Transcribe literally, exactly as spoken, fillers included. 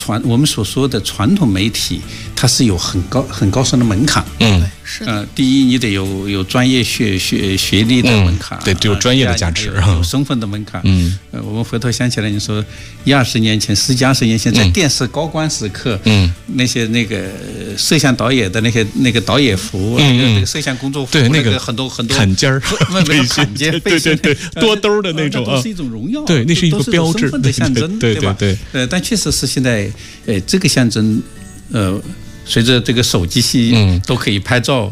传我们所说的传统媒体，它是有很高很高深的门槛。 嗯， 是呃，第一，你得有有专业学学学历的门槛， 嗯、对，有专业的价值， 有, 有身份的门槛。 嗯， 呃，我们回头想起来，你说一二十年前、十几二十年前，在电视高光时刻，嗯，那些那个摄像导演的那些那个导演服，嗯、那个摄像工作服， 对，那个很多很多坎肩儿， 没有坎肩， 对对对，多兜的那种， 那都是一种荣耀， 对，那是一个标志， 身份的象征， 对对对。 呃，但确实是现在，呃，这个象征，呃，随着这个手机系都可以拍照。